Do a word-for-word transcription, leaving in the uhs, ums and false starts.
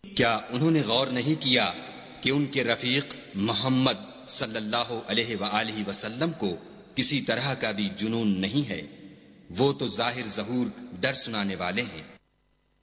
क्या उन्होंने गौर नहीं किया कि उनके रफीक मोहम्मद सल्लल्लाहु अलैहि वआलिहि वसल्लम को किसी तरह का भी जुनून नहीं है। वो तो जाहिर ज़हूर डर सुनाने वाले हैं।